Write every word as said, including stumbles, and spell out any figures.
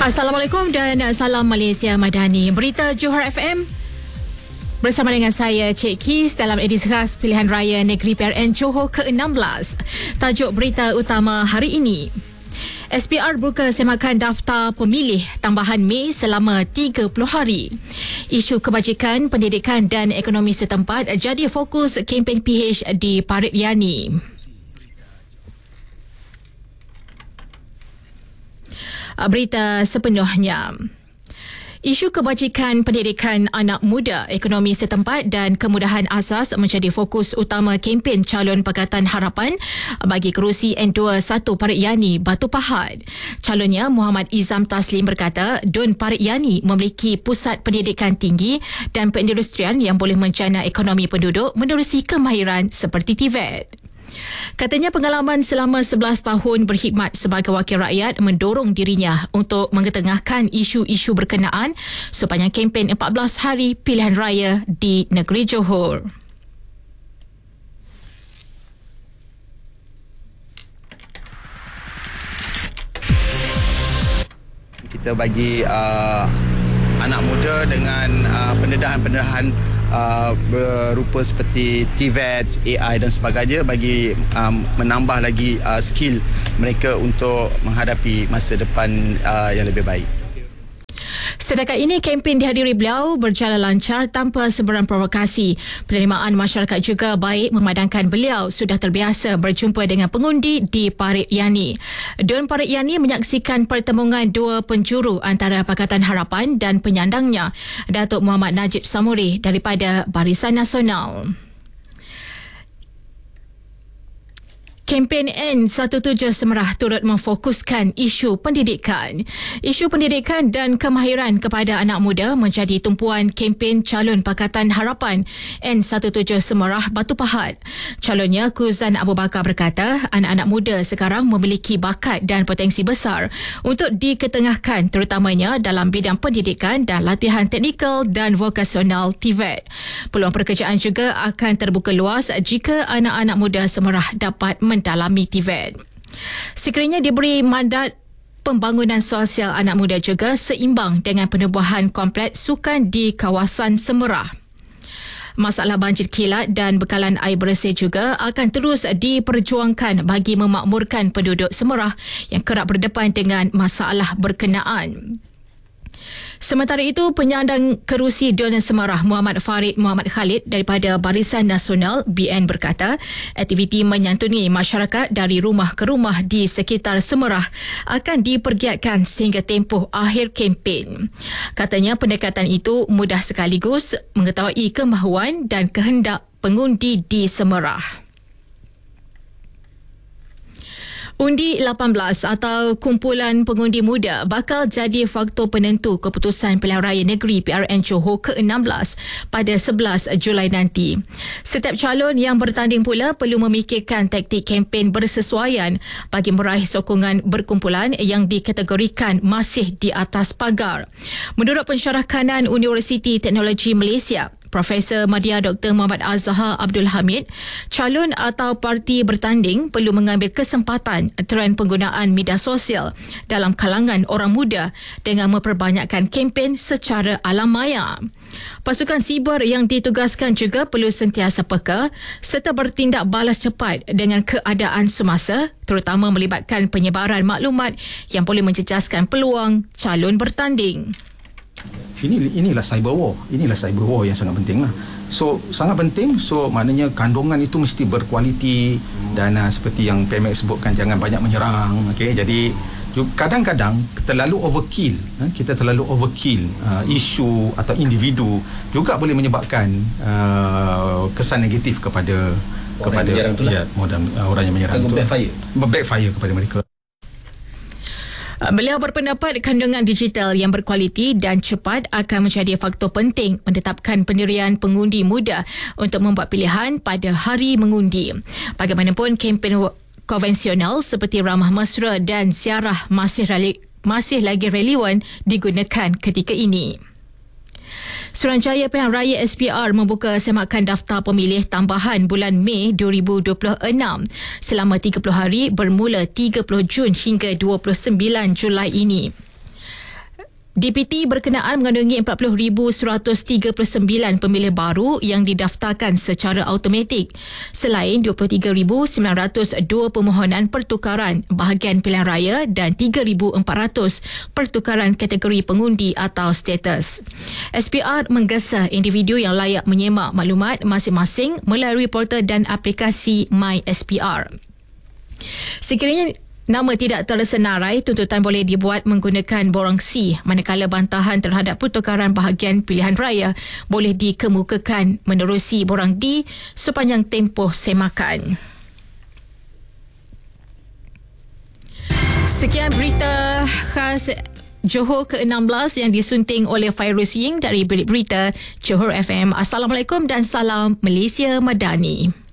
Assalamualaikum dan salam Malaysia Madani. Berita Johor F M bersama dengan saya Cik Kis dalam edisi khas Pilihan Raya Negeri P R N Johor ke enam belas. Tajuk berita utama hari ini: S P R buka semakan daftar pemilih tambahan Mei selama tiga puluh hari. Isu kebajikan, pendidikan dan ekonomi setempat jadi fokus kempen P H di Parit Yani. Berita sepenuhnya. Isu kebajikan, pendidikan anak muda, ekonomi setempat dan kemudahan asas menjadi fokus utama kempen calon Pakatan Harapan bagi kerusi N dua puluh satu Parit Yani Batu Pahat. Calonnya Muhammad Izam Taslim berkata D U N Parit Yani memiliki pusat pendidikan tinggi dan perindustrian yang boleh menjana ekonomi penduduk menerusi kemahiran seperti T V E T. Katanya pengalaman selama sebelas tahun berkhidmat sebagai wakil rakyat mendorong dirinya untuk mengetengahkan isu-isu berkenaan sepanjang kempen empat belas hari pilihan raya di negeri Johor. Kita bagi uh, anak muda dengan uh, pendedahan-pendedahan Uh, berupa seperti T V E T, A I dan sebagainya bagi um, menambah lagi uh, skill mereka untuk menghadapi masa depan uh, yang lebih baik. Setakat ini, kempen dihadiri beliau berjalan lancar tanpa sebarang provokasi. Penerimaan masyarakat juga baik memandangkan beliau sudah terbiasa berjumpa dengan pengundi di Parit Yani. D U N Parit Yani menyaksikan pertemuan dua penjuru antara Pakatan Harapan dan penyandangnya, Datuk Muhammad Najib Samuri daripada Barisan Nasional. Kempen N satu tujuh Semerah turut memfokuskan isu pendidikan. Isu pendidikan dan kemahiran kepada anak muda menjadi tumpuan kempen calon Pakatan Harapan N satu tujuh Semerah Batu Pahat. Calonnya Kuzan Abu Bakar berkata anak-anak muda sekarang memiliki bakat dan potensi besar untuk diketengahkan terutamanya dalam bidang pendidikan dan latihan teknikal dan vokasional T V E T. Peluang pekerjaan juga akan terbuka luas jika anak-anak muda Semerah dapat mendalami T V E T. Sekiranya diberi mandat, pembangunan sosial anak muda juga seimbang dengan penubuhan kompleks sukan di kawasan Semerah. Masalah banjir kilat dan bekalan air bersih juga akan terus diperjuangkan bagi memakmurkan penduduk Semerah yang kerap berdepan dengan masalah berkenaan. Sementara itu, penyandang kerusi D U N Semerah Muhammad Farid Muhammad Khalid daripada Barisan Nasional B N berkata aktiviti menyantuni masyarakat dari rumah ke rumah di sekitar Semerah akan dipergiatkan sehingga tempoh akhir kempen. Katanya pendekatan itu mudah sekaligus mengetahui kemahuan dan kehendak pengundi di Semerah. Undi lapan belas atau kumpulan pengundi muda bakal jadi faktor penentu keputusan pilihan raya negeri P R N Johor ke enam belas pada sebelas Julai nanti. Setiap calon yang bertanding pula perlu memikirkan taktik kempen bersesuaian bagi meraih sokongan berkumpulan yang dikategorikan masih di atas pagar. Menurut pensyarah kanan Universiti Teknologi Malaysia, Profesor Madya Doktor Muhammad Azhar Abdul Hamid, calon atau parti bertanding perlu mengambil kesempatan trend penggunaan media sosial dalam kalangan orang muda dengan memperbanyakkan kempen secara alam maya. Pasukan siber yang ditugaskan juga perlu sentiasa peka serta bertindak balas cepat dengan keadaan semasa, terutama melibatkan penyebaran maklumat yang boleh menjejaskan peluang calon bertanding. Ini inilah cyber war. Inilah cyber war yang sangat penting lah. So sangat penting. So maknanya kandungan itu mesti berkualiti dan uh, seperti yang P M X sebutkan, jangan banyak menyerang. Okey, jadi kadang-kadang terlalu overkill. Eh, kita terlalu overkill uh, isu atau individu juga boleh menyebabkan uh, kesan negatif kepada orang kepada yang ya, modal, uh, orang yang menyerang itu. Backfire. Backfire kepada mereka. Beliau berpendapat kandungan digital yang berkualiti dan cepat akan menjadi faktor penting menetapkan pendirian pengundi muda untuk membuat pilihan pada hari mengundi. Bagaimanapun, kempen konvensional seperti ramah mesra dan ziarah masih, rele- masih lagi relevan digunakan ketika ini. Suruhanjaya Pilihan Raya S P R membuka semakan daftar pemilih tambahan bulan Mei dua ribu dua puluh enam selama tiga puluh hari bermula tiga puluh Jun hingga dua puluh sembilan Julai ini. D P T berkenaan mengandungi empat puluh ribu seratus tiga puluh sembilan pemilih baru yang didaftarkan secara automatik. Selain dua puluh tiga ribu sembilan ratus dua permohonan pertukaran bahagian pilihan raya dan tiga ribu empat ratus pertukaran kategori pengundi atau status. S P R menggesa individu yang layak menyemak maklumat masing-masing melalui portal dan aplikasi My S P R. Sekiranya nama tidak tersenarai, tuntutan boleh dibuat menggunakan borang C, manakala bantahan terhadap pertukaran bahagian pilihan raya boleh dikemukakan menerusi borang D sepanjang tempoh semakan. Sekian berita khas Johor ke enam belas yang disunting oleh Fairuz Ying dari Bilik Berita Johor F M. Assalamualaikum dan salam Malaysia Madani.